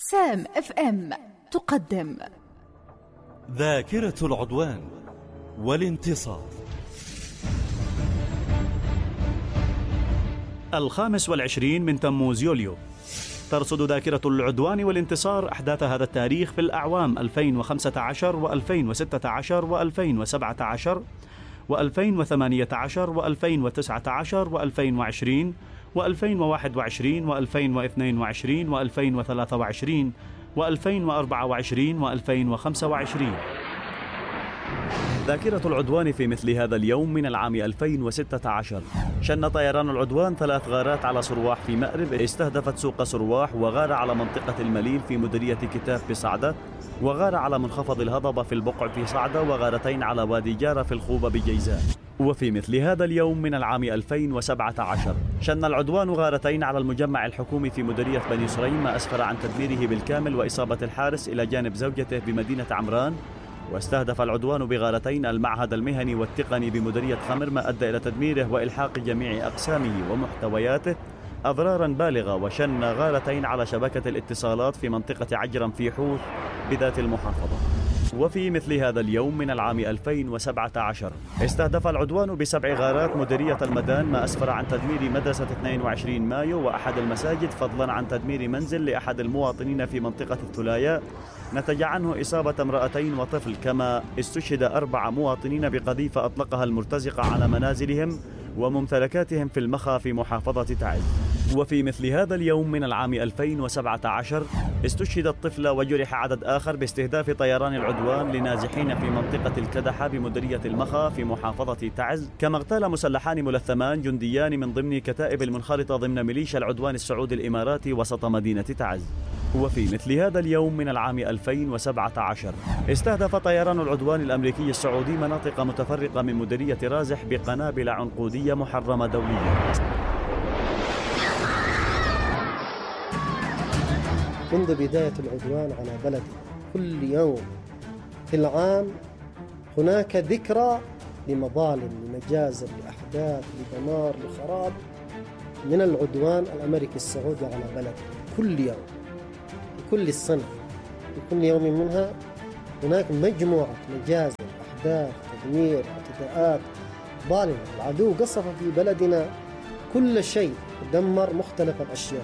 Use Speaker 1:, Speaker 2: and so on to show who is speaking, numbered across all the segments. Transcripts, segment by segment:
Speaker 1: سام اف ام تقدم
Speaker 2: ذاكرة العدوان والانتصار.
Speaker 3: 25 من تموز يوليو. ترصد ذاكرة العدوان والانتصار أحداث هذا التاريخ في الأعوام 2015 و2016 و2017 و2018 و2019 و2020 و2021 و2022 و2023 و2024 و2025. ذاكرة العدوان في مثل هذا اليوم من العام 2016 شن طيران العدوان 3 غارات على صرواح في مأرب، استهدفت سوق صرواح، وغار على منطقة المليل في مديرية كتاف بصعدة، وغار على منخفض الهضبة في البقع في صعدة، وغارتين على وادي جارة في الخوبة بجيزان. وفي مثل هذا اليوم من العام 2017 شن العدوان غارتين على المجمع الحكومي في مديرية بني سريم، ما أسفر عن تدميره بالكامل وإصابة الحارس إلى جانب زوجته بمدينة عمران. واستهدف العدوان بغارتين المعهد المهني والتقني بمديرية خمر، ما أدى إلى تدميره وإلحاق جميع أقسامه ومحتوياته أضرارا بالغة. وشن غارتين على شبكة الاتصالات في منطقة عجرم في حوث بذات المحافظة. وفي مثل هذا اليوم من العام 2017 استهدف العدوان ب7 غارات مديرية المدان، ما أسفر عن تدمير مدرسة 22 مايو وأحد المساجد، فضلا عن تدمير منزل لأحد المواطنين في منطقة الثلايا، نتج عنه إصابة امرأتين وطفل. كما استشهد 4 مواطنين بقذيفة أطلقها المرتزقة على منازلهم وممتلكاتهم في المخا في محافظة تعز. وفي مثل هذا اليوم من العام 2017 استشهد الطفل وجرح عدد آخر باستهداف طيران العدوان لنازحين في منطقة الكدحة بمديرية المخا في محافظة تعز. كما اغتال مسلحان ملثمان جنديان من ضمن كتائب المنخرطة ضمن ميليشيا العدوان السعودي الإماراتي وسط مدينة تعز. وفي مثل هذا اليوم من العام 2017 استهدف طيران العدوان الأمريكي السعودي مناطق متفرقة من مديرية رازح بقنابل عنقودية محرمة دوليا.
Speaker 4: منذ بداية العدوان على بلدي كل يوم في العام هناك ذكرى لمظالم، لمجازر، لأحداث، لدمار، لخراب من العدوان الأمريكي السعودي على بلدي. كل يوم، كل السنة، في كل يوم منها هناك مجموعة مجازر، أحداث، تدمير، اعتداءات ظالمة. العدو قصف في بلدنا كل شيء، دمر مختلف الأشياء.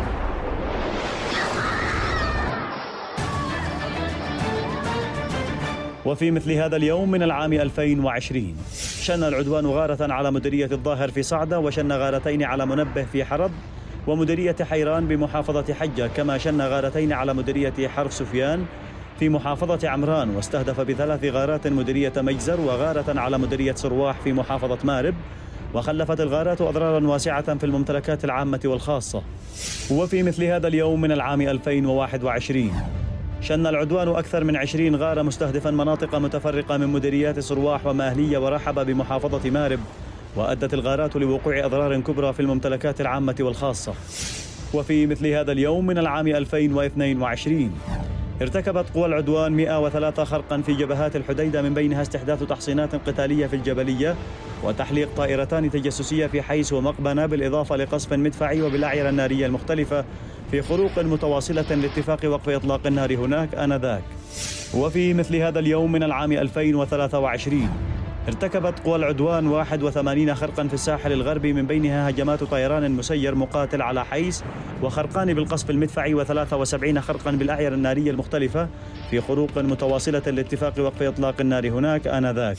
Speaker 3: وفي مثل هذا اليوم من العام 2020 شن العدوان غارة على مديرية الظاهر في صعدة، وشن غارتين على منبه في حرب ومديرية حيران بمحافظة حجة. كما شن غارتين على مديرية حرف سفيان في محافظة عمران، واستهدف ب3 غارات مديرية مجزر وغارة على مديرية صرواح في محافظة مارب. وخلفت الغارات أضرارا واسعة في الممتلكات العامة والخاصة. وفي مثل هذا اليوم من العام 2021 شن العدوان أكثر من 20 غارة مستهدفا مناطق متفرقة من مديريات صرواح وماهلية ورحبة بمحافظة مارب، وأدت الغارات لوقوع أضرار كبرى في الممتلكات العامة والخاصة. وفي مثل هذا اليوم من العام 2022 ارتكبت قوى العدوان 103 خرقا في جبهات الحديدة، من بينها استحداث تحصينات قتالية في الجبلية وتحليق طائرتان تجسسية في حيس ومقبنة، بالإضافة لقصف مدفعي وبالأعيرة النارية المختلفة في خروق متواصلة لاتفاق وقف إطلاق النار هناك آنذاك. وفي مثل هذا اليوم من العام 2023 ارتكبت قوى العدوان 81 خرقا في الساحل الغربي، من بينها هجمات طيران مسير مقاتل على حيس، وخرقان بالقصف المدفعي، و73 خرقا بالأعيرة النارية المختلفة في خروق متواصلة لاتفاق وقف إطلاق النار هناك آنذاك.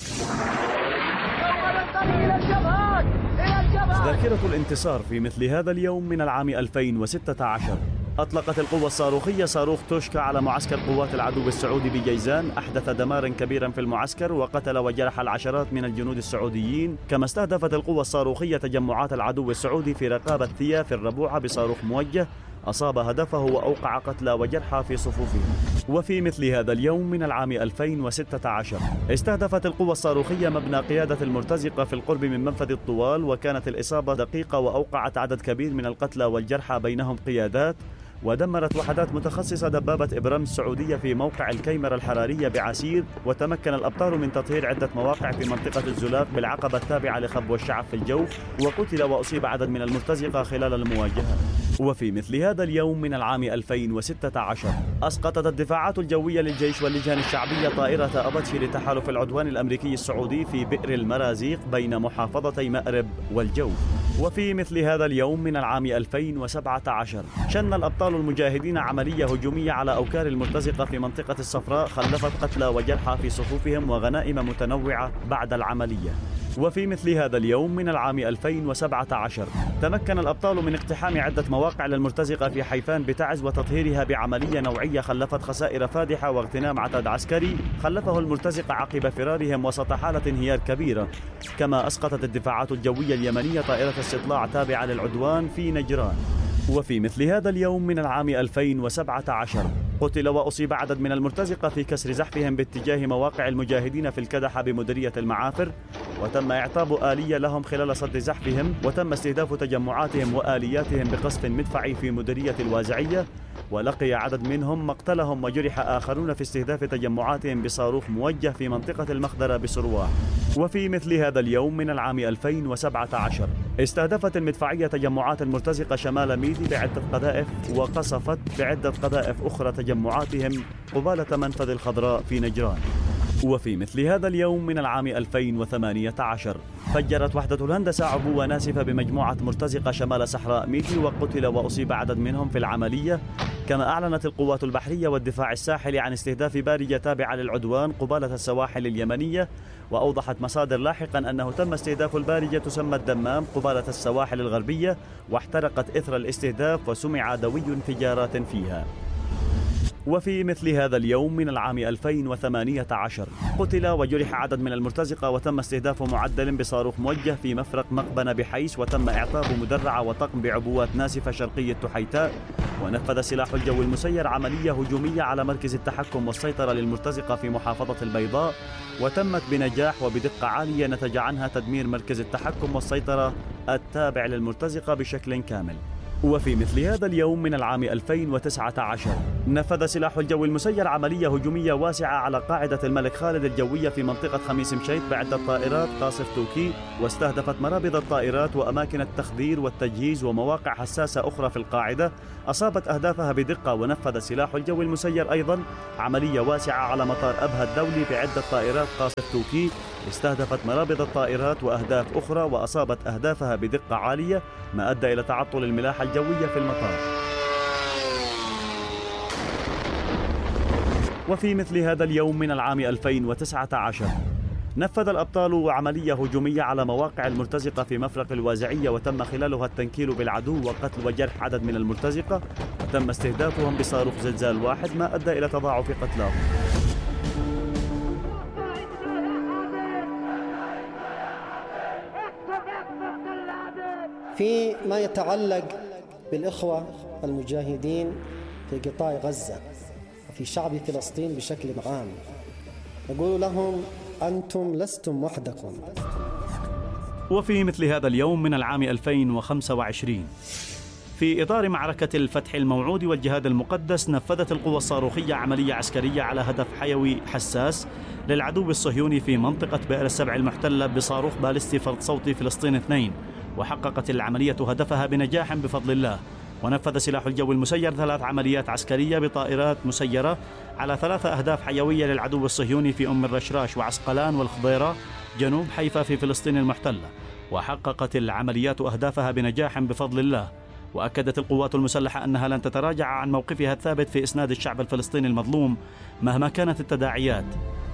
Speaker 3: ذاكرة الانتصار في مثل هذا اليوم من العام 2016 أطلقت القوة الصاروخية صاروخ توشكا على معسكر قوات العدو السعودي بجيزان، أحدث دمارا كبيرا في المعسكر وقتل وجرح العشرات من الجنود السعوديين. كما استهدفت القوة الصاروخية تجمعات العدو السعودي في رقابة ثيا في الربوعة بصاروخ موجه، أصاب هدفه وأوقع قتلى وجرحى في صفوفهم. وفي مثل هذا اليوم من العام 2016 استهدفت القوة الصاروخية مبنى قيادة المرتزقة في القرب من منفذ الطوال، وكانت الإصابة دقيقة وأوقعت عدد كبير من القتلى والجرحى بينهم قيادات. ودمرت وحدات متخصصة دبابة إبرام السعودية في موقع الكيمرة الحرارية بعسير. وتمكن الأبطال من تطهير عدة مواقع في منطقة الزلاق بالعقبة التابعة لخبو الشعب في الجوف. وقتل وأصيب عدد من المرتزقة خلال المواجهة. وفي مثل هذا اليوم من العام 2016 أسقطت الدفاعات الجوية للجيش واللجان الشعبية طائرة أباتشي لتحالف العدوان الأمريكي السعودي في بئر المرازيق بين محافظتي مأرب والجوف. وفي مثل هذا اليوم من العام 2017 شن الأبطال المجاهدين عملية هجومية على أوكار المرتزقة في منطقة الصفراء خلفت قتلى وجرحى في صفوفهم وغنائم متنوعة بعد العملية. وفي مثل هذا اليوم من العام 2017 تمكن الأبطال من اقتحام عدة مواقع للمرتزقة في حيفان بتعز وتطهيرها بعملية نوعية خلفت خسائر فادحة واغتنام عتاد عسكري خلفه المرتزقة عقب فرارهم وسط حالة انهيار كبيرة. كما أسقطت الدفاعات الجوية اليمنية طائرة استطلاع تابعة للعدوان في نجران. وفي مثل هذا اليوم من العام 2017 قتل وأصيب عدد من المرتزقة في كسر زحفهم باتجاه مواقع المجاهدين في الكدحة بمديرية المعافر، وتم إعطاب آلية لهم خلال صد زحفهم، وتم استهداف تجمعاتهم وآلياتهم بقصف مدفعي في مديرية الوازعية، ولقي عدد منهم مقتلهم وجرح آخرون في استهداف تجمعاتهم بصاروخ موجه في منطقة المخدرة بسرواح. وفي مثل هذا اليوم من العام 2017 استهدفت المدفعية تجمعات المرتزقة شمال ميدي بعدة قذائف، وقصفت بعدة قذائف أخرى تجمعاتهم قبالة منفذ الخضراء في نجران. وفي مثل هذا اليوم من العام 2018 فجرت وحدة الهندسة عبوة ناسفة بمجموعة مرتزقة شمال صحراء ميدي، وقتل وأصيب عدد منهم في العملية. كما أعلنت القوات البحرية والدفاع الساحلي عن استهداف بارجة تابعة للعدوان قبالة السواحل اليمنية، وأوضحت مصادر لاحقا أنه تم استهداف البارجة تسمى الدمام قبالة السواحل الغربية، واحترقت إثر الاستهداف وسمع دوي انفجارات فيها. وفي مثل هذا اليوم من العام 2018 قتل وجرح عدد من المرتزقة، وتم استهداف معدل بصاروخ موجه في مفرق مقبنة بحيس، وتم إعطاب مدرعة وطقم بعبوات ناسفة شرقي التحيتاء. ونفذ سلاح الجو المسير عملية هجومية على مركز التحكم والسيطرة للمرتزقة في محافظة البيضاء، وتمت بنجاح وبدقة عالية نتج عنها تدمير مركز التحكم والسيطرة التابع للمرتزقة بشكل كامل. وفي مثل هذا اليوم من العام 2019 نفذ سلاح الجو المسير عملية هجومية واسعة على قاعدة الملك خالد الجوية في منطقة خميس مشيط بعدة طائرات قاصف توكي، واستهدفت مرابض الطائرات وأماكن التخدير والتجهيز ومواقع حساسة أخرى في القاعدة، أصابت أهدافها بدقة. ونفذ سلاح الجو المسير أيضا عملية واسعة على مطار أبها الدولي بعدة طائرات قاصف توكي، استهدفت مرابض الطائرات وأهداف أخرى وأصابت أهدافها بدقة عالية، ما أدى إلى تعطل الملاحة الجوية في المطار. وفي مثل هذا اليوم من العام 2019 نفذ الأبطال عملية هجومية على مواقع المرتزقة في مفرق الوازعية، وتم خلالها التنكيل بالعدو وقتل وجرح عدد من المرتزقة، وتم استهدافهم بصاروخ زلزال واحد، ما أدى إلى تضاعف قتلاهم.
Speaker 4: في ما يتعلق بالإخوة المجاهدين في قطاع غزة وفي شعب فلسطين بشكل عام، نقول لهم أنتم لستم وحدكم.
Speaker 3: وفي مثل هذا اليوم من العام 2025 في إطار معركة الفتح الموعود والجهاد المقدس نفذت القوى الصاروخية عملية عسكرية على هدف حيوي حساس للعدو الصهيوني في منطقة بئر السبع المحتلة بصاروخ باليستي فرد صوتي فلسطين 2، وحققت العملية هدفها بنجاح بفضل الله. ونفذ سلاح الجو المسير 3 عمليات عسكرية بطائرات مسيرة على 3 أهداف حيوية للعدو الصهيوني في أم الرشراش وعسقلان والخضيرة جنوب حيفا في فلسطين المحتلة، وحققت العمليات أهدافها بنجاح بفضل الله. وأكدت القوات المسلحة أنها لن تتراجع عن موقفها الثابت في إسناد الشعب الفلسطيني المظلوم مهما كانت التداعيات.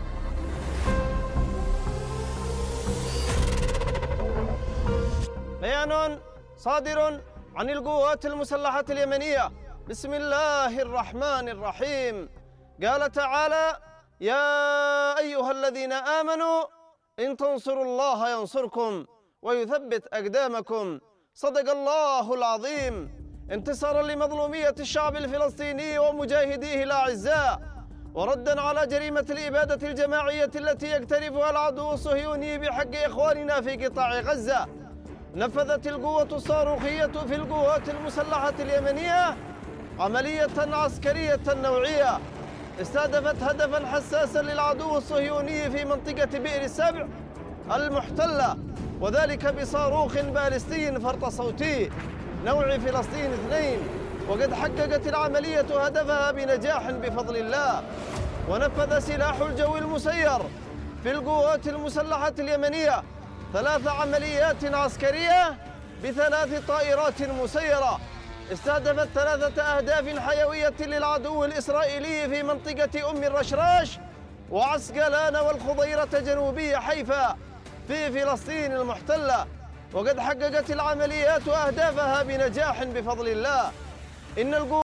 Speaker 5: بيان صادر عن القوات المسلحة اليمنية بسم الله الرحمن الرحيم. قال تعالى: يا أيها الذين آمنوا إن تنصروا الله ينصركم ويثبت أقدامكم. صدق الله العظيم. انتصارا لمظلومية الشعب الفلسطيني ومجاهديه الأعزاء، وردا على جريمة الإبادة الجماعية التي يقترفها العدو الصهيوني بحق إخواننا في قطاع غزة، نفذت القوة الصاروخية في القوات المسلحة اليمنية عملية عسكرية نوعية استهدفت هدفا حساسا للعدو الصهيوني في منطقة بئر السبع المحتلة، وذلك بصاروخ باليستي فرط صوتي. نوع فلسطين 2، وقد حققت العملية هدفها بنجاح بفضل الله. ونفذ سلاح الجو المسير في القوات المسلحة اليمنية 3 عمليات عسكرية ب3 طائرات مسيرة استهدفت 3 أهداف حيوية للعدو الإسرائيلي في منطقة أم الرشراش وعسقلان والخضيرة جنوبي حيفا في فلسطين المحتلة. وقد حققت العمليات أهدافها بنجاح بفضل الله. إن